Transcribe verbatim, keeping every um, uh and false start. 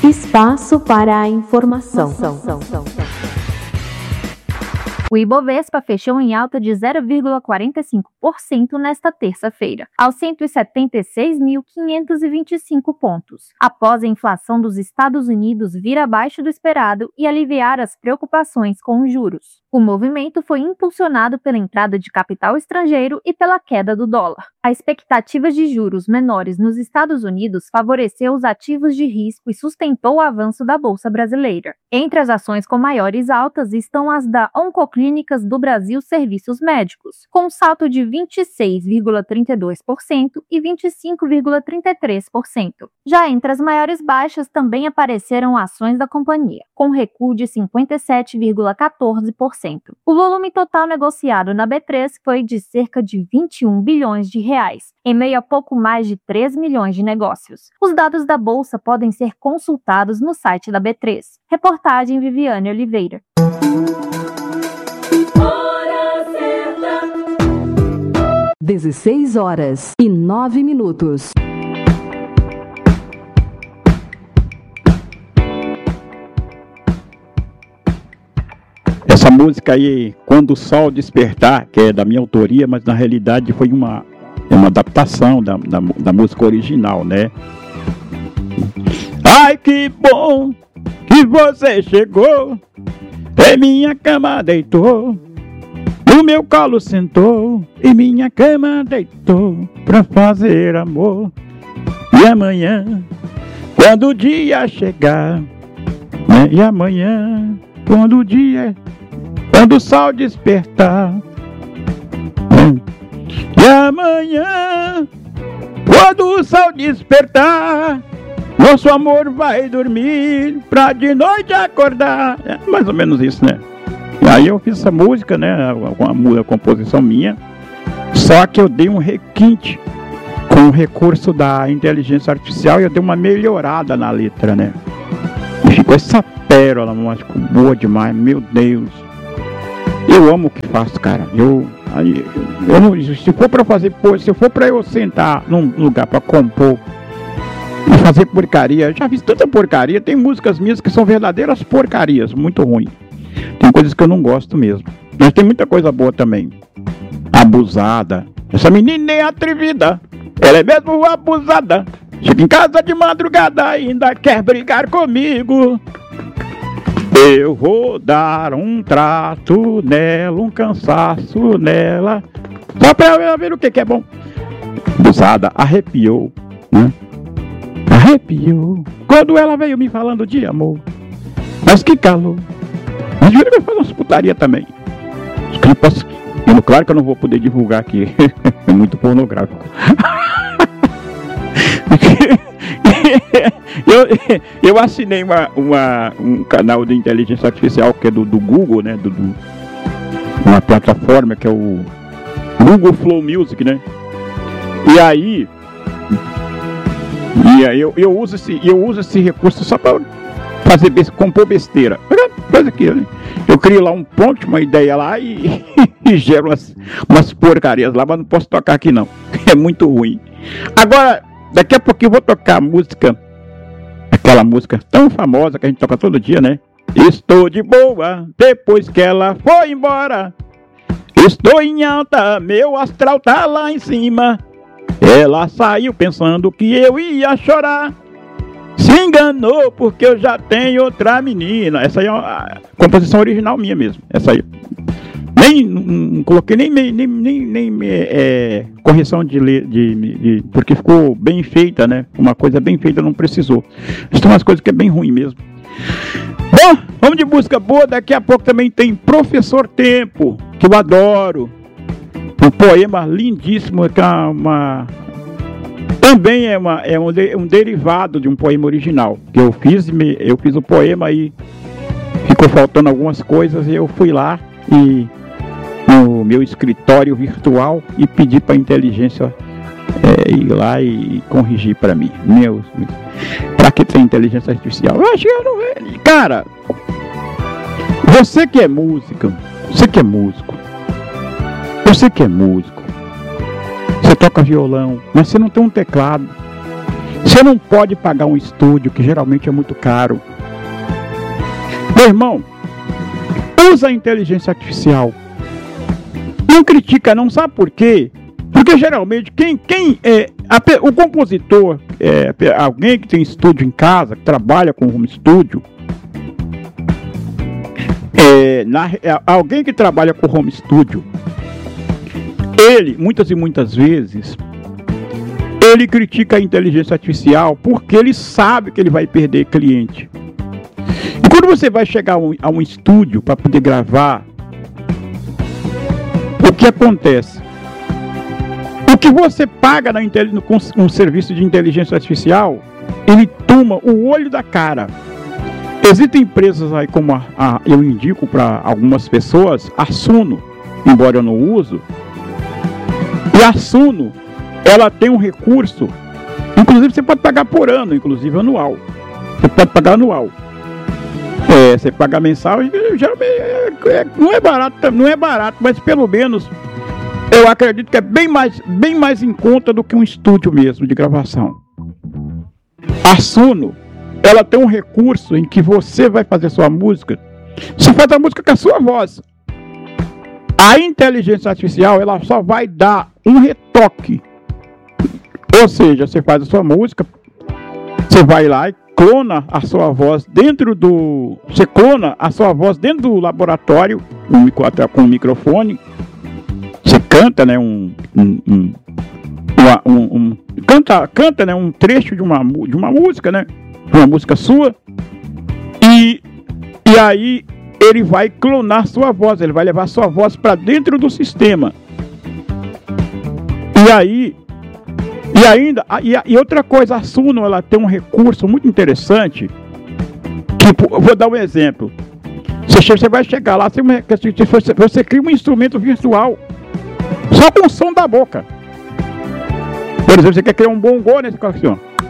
Espaço para a informação. O Ibovespa fechou em alta de zero vírgula quarenta e cinco por cento nesta terça-feira, aos cento e setenta e seis mil quinhentos e vinte e cinco pontos, após a inflação dos Estados Unidos vir abaixo do esperado e aliviar as preocupações com os juros. O movimento foi impulsionado pela entrada de capital estrangeiro e pela queda do dólar. A expectativa de juros menores nos Estados Unidos favoreceu os ativos de risco e sustentou o avanço da Bolsa Brasileira. Entre as ações com maiores altas estão as da Oncoclínicas do Brasil Serviços Médicos, com um salto de vinte e seis vírgula trinta e dois por cento e vinte e cinco vírgula trinta e três por cento. Já entre as maiores baixas também apareceram ações da companhia, com recuo de cinquenta e sete vírgula quatorze por cento. O volume total negociado na B três foi de cerca de vinte e um bilhões de reais, em meio a pouco mais de três milhões de negócios. Os dados da Bolsa podem ser consultados no site da B três. Reportagem Viviane Oliveira. dezesseis horas e nove minutos. Essa música aí, Quando o Sol Despertar, que é da minha autoria, mas na realidade foi uma, é uma adaptação da, da, da música original, né? Ai, que bom que você chegou, em minha cama deitou, no meu colo sentou, em minha cama deitou, pra fazer amor. E amanhã, quando o dia chegar, né? E amanhã, quando o dia... Quando o sol despertar, e amanhã, quando o sol despertar, nosso amor vai dormir pra de noite acordar. É mais ou menos isso, né? E aí eu fiz essa música, né? Uma, a composição minha, só que eu dei um requinte com o recurso da inteligência artificial e eu dei uma melhorada na letra, né? E ficou essa pérola, mas ficou boa demais, meu Deus. Eu amo o que faço, cara. Eu, aí, eu não, se for pra fazer, se for pra eu sentar num lugar pra compor e fazer porcaria, já fiz tanta porcaria. Tem músicas minhas que são verdadeiras porcarias, muito ruim. Tem coisas que eu não gosto mesmo. Mas tem muita coisa boa também. Abusada. Essa menina é atrevida. Ela é mesmo abusada. Chega em casa de madrugada, ainda quer brigar comigo. Eu vou dar um trato nela, um cansaço nela, só pra ela ver o que que é bom. Abusada, arrepiou, né? Arrepiou, quando ela veio me falando de amor. Mas que calor. Mas eu vai fazer umas putaria também. Eu posso, eu, claro que eu não vou poder divulgar aqui, é muito pornográfico. eu, eu assinei uma, uma, um canal de inteligência artificial que é do, do Google, né? Do, do, uma plataforma que é o Google Flow Music, né? E aí, e aí eu, eu, uso esse, eu uso esse recurso só para fazer compor besteira. Coisa que eu crio lá um prompt, uma ideia lá e, e gero umas, umas porcarias lá, mas não posso tocar aqui não. É muito ruim. Agora, daqui a pouquinho eu vou tocar a música, aquela música tão famosa que a gente toca todo dia, né? Estou de boa, depois que ela foi embora. Estou em alta, meu astral tá lá em cima. Ela saiu pensando que eu ia chorar. Se enganou porque eu já tenho outra menina. Essa aí é uma composição original minha mesmo. Essa aí. Nem, não coloquei nem, nem, nem, nem é, correção de, de, de... Porque ficou bem feita, né? Uma coisa bem feita não precisou. Mas tem umas coisas que é bem ruim mesmo. Bom, vamos de música boa. Daqui a pouco também tem Professor Tempo, que eu adoro. Um poema lindíssimo, que é uma... Também é, uma, é um, de, um derivado de um poema original. Que eu fiz, eu fiz o poema e ficou faltando algumas coisas e eu fui lá e... no meu escritório virtual e pedi para a inteligência é, ir lá e corrigir para mim. Meu, para que tem inteligência artificial? Eu acho que eu não... Cara, você que é música, você que é músico, você que é músico, você toca violão, mas você não tem um teclado, Você não pode pagar um estúdio, que geralmente é muito caro. Meu irmão, usa a inteligência artificial. Não critica não, sabe por quê? Porque geralmente quem, quem é, a, o compositor, é, alguém que tem estúdio em casa, que trabalha com home studio, é, na, é, alguém que trabalha com home studio, ele, muitas e muitas vezes, ele critica a inteligência artificial porque ele sabe que ele vai perder cliente. E quando você vai chegar a um, a um estúdio para poder gravar, o que acontece? O que você paga na, no, com um serviço de inteligência artificial, ele toma o olho da cara. Existem empresas aí, como a, a, eu indico para algumas pessoas, a Suno, embora eu não uso, e a Suno, ela tem um recurso, inclusive você pode pagar por ano, inclusive anual. Você pode pagar anual. É, você paga mensal, geralmente é, é, não é barato, não é barato, mas pelo menos eu acredito que é bem mais, bem mais em conta do que um estúdio mesmo de gravação. A Suno, ela tem um recurso em que você vai fazer sua música, você faz a música com a sua voz. A inteligência artificial, ela só vai dar um retoque. Ou seja, você faz a sua música, você vai lá e clona a sua voz dentro do... Você clona a sua voz dentro do laboratório, com o microfone. Você canta, né, um... um, um, uma, um, um canta, canta, né, um trecho de uma, de uma música, né? Uma música sua. E, e aí ele vai clonar sua voz, ele vai levar sua voz para dentro do sistema. E aí... E ainda, e, e outra coisa, a Suno, ela tem um recurso muito interessante, que, vou dar um exemplo, você, você vai chegar lá, você, você cria um instrumento virtual, só com o som da boca. Por exemplo, você quer criar um bongô, né? Você coloca assim, ó.